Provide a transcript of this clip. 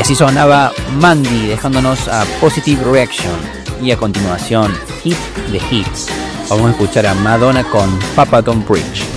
Así sonaba Mandy dejándonos a Positive Reaction. Y a continuación, Hit the Hits. Vamos a escuchar a Madonna con Papa Don't Preach.